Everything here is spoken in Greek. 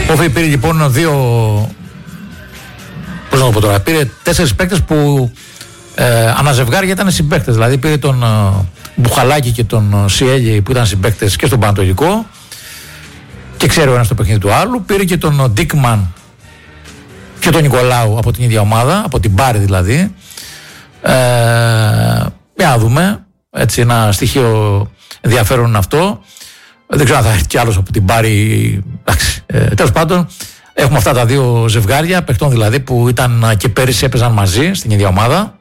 Όφη πήρε λοιπόν πώς να το πω τώρα, πήρε 4 παίκτες που αναζευγάρια ήταν συμπαίκτες. Δηλαδή πήρε τον Μπουχαλάκη και τον Σιέλη που ήταν συμπαίκτες και στον Πανατολικό και ξέρει ο ένας το παιχνίδι του άλλου. Πήρε και τον Ντίκμαν και τον Νικολάου από την ίδια ομάδα, από την Πάρη δηλαδή. Για να δούμε, έτσι ένα στοιχείο ενδιαφέρον είναι αυτό. Δεν ξέρω αν θα έρθει κι άλλος από την Πάρη. Τέλος πάντων, έχουμε αυτά τα δύο ζευγάρια παιχτών δηλαδή που ήταν και πέρυσι έπαιζαν μαζί στην ίδια ομάδα.